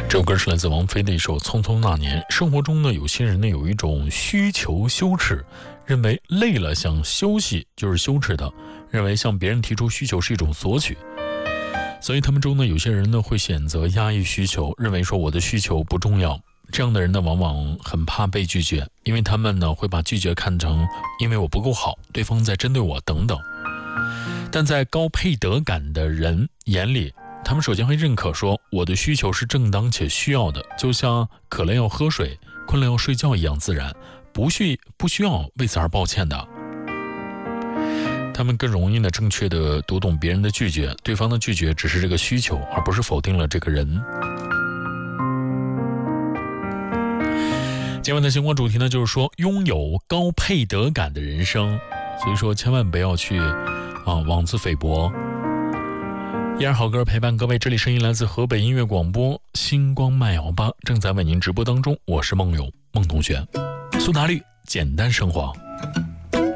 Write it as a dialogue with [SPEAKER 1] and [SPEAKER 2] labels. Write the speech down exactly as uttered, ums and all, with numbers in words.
[SPEAKER 1] 这首歌是来自王菲的一首《匆匆那年》。生活中呢，有些人呢有一种需求羞耻，认为累了想休息就是羞耻的，认为向别人提出需求是一种索取。所以他们中呢，有些人呢会选择压抑需求，认为说我的需求不重要。这样的人呢，往往很怕被拒绝，因为他们呢会把拒绝看成因为我不够好，对方在针对我等等。但在高配得感的人眼里，他们首先会认可说我的需求是正当且需要的，就像渴了要喝水，困了要睡觉一样自然，不需不需要为此而抱歉的。他们更容易呢正确的读懂别人的拒绝，对方的拒绝只是这个需求，而不是否定了这个人。今晚的星光主题呢，就是说拥有高配得感的人生，所以说千万不要去啊妄自菲薄。依然好歌陪伴各位，这里声音来自河北音乐广播星光慢摇吧，正在为您直播当中，我是梦勇梦同学。苏打绿简单生活。